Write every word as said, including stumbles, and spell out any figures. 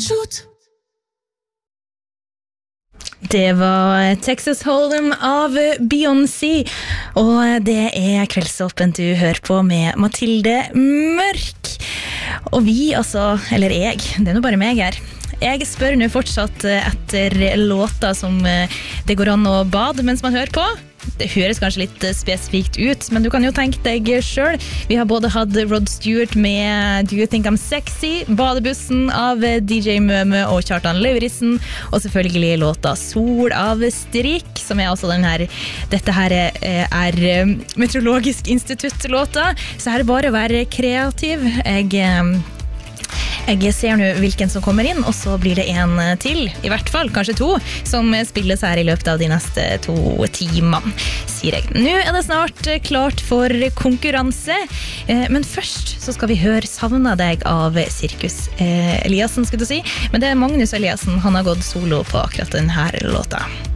Shoot. Det var Texas Hold'em av Beyoncé, og det er Kveldsåpent du hører på med Mathilde Mørk. Og vi, altså, eller jeg, det er nå bare meg her. Jeg spør nå fortsatt etter låter som det går an å bade mens man hører på. Det høres kanskje litt spesifikt ut, men du kan jo tenke deg selv. Vi har både hatt Rod Stewart med Do You Think I'm Sexy, Badebussen av D J Møme og Kjartan Lauritzen, og selvfølgelig låta Sol av Strik, som er også den her, dette her er, er Meteorologisk Institutt-låta, så her er bare å være kreativ. Jeg... Jeg ser nå hvilken som kommer inn, og så blir det en til, i hvert fall, kanskje to, som spilles her i løpet av de neste to timene, sier jeg. Nå er det snart klart for konkurranse, men først så skal vi høre Savna deg av Sirkus Eliassen, skulle du si. Men det er Magnus Eliassen, han har gått solo på akkurat denne låta.